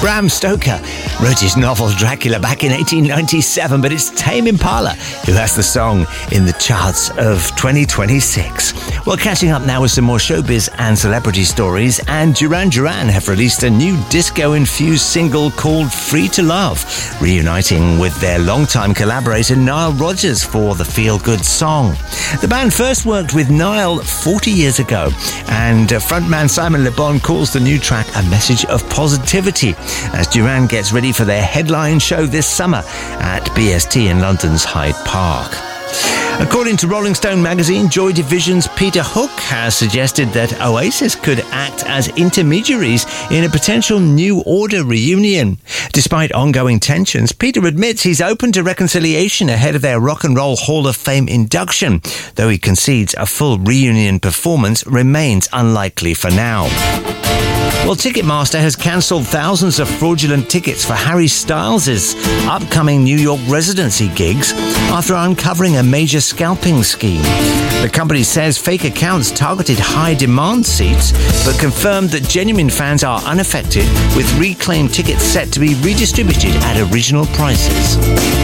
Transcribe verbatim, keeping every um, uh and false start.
Bram Stoker wrote his novel Dracula back in eighteen ninety-seven, but it's Tame Impala who has the song in the charts of twenty twenty-six. Well, catching up now with some more showbiz and celebrity stories, and Duran Duran have released a new disco-infused single called Free to Love, reuniting with their longtime collaborator Nile Rodgers for the feel-good song. The band first worked with Nile forty years ago, and frontman Simon Le Bon calls the new track a message of positivity as Duran gets ready for their headline show this summer at B S T in London's Hyde Park. According to Rolling Stone magazine, Joy Division's Peter Hook has suggested that Oasis could act as intermediaries in a potential New Order reunion. Despite ongoing tensions, Peter admits he's open to reconciliation ahead of their Rock and Roll Hall of Fame induction, though he concedes a full reunion performance remains unlikely for now. Well, Ticketmaster has cancelled thousands of fraudulent tickets for Harry Styles' upcoming New York residency gigs after uncovering a major scalping scheme. The company says fake accounts targeted high-demand seats, but confirmed that genuine fans are unaffected, with reclaimed tickets set to be redistributed at original prices.